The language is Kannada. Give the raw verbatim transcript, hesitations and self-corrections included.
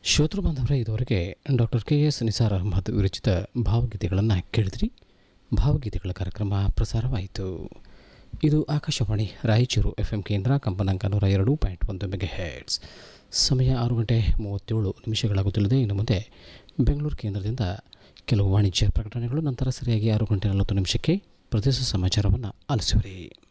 ಶ್ರೋತೃ ಬಾಂಧವರೇ, ಇದುವರೆಗೆ doctor K S Nisar Ahmed ವಿರಚಿತ ಭಾವಗೀತೆಗಳನ್ನು ಕೇಳಿದ್ರಿ. ಭಾವಗೀತೆಗಳ ಕಾರ್ಯಕ್ರಮ ಪ್ರಸಾರವಾಯಿತು. ಇದು ಆಕಾಶವಾಣಿ ರಾಯಚೂರು ಎಫ್ ಎಂ ಕೇಂದ್ರ, ಕಂಪನಾಂಕ ನೂರ ಎರಡು ಪಾಯಿಂಟ್ ಒಂದು ಮೆಗಾ ಹೆರ್ಟ್ಸ್. ಸಮಯ ಆರು ಗಂಟೆ ಮೂವತ್ತೇಳು ನಿಮಿಷಗಳಾಗುತ್ತಿಲ್ಲದೆ. ಇನ್ನು ಮುಂದೆ ಬೆಂಗಳೂರು ಕೇಂದ್ರದಿಂದ ಕೆಲವು ವಾಣಿಜ್ಯ ಪ್ರಕಟಣೆಗಳು, ನಂತರ ಸರಿಯಾಗಿ ಆರು ಗಂಟೆ ನಲವತ್ತು ನಿಮಿಷಕ್ಕೆ ಪ್ರದೇಶ ಸಮಾಚಾರವನ್ನು ಆಲಿಸುವಿರಿ.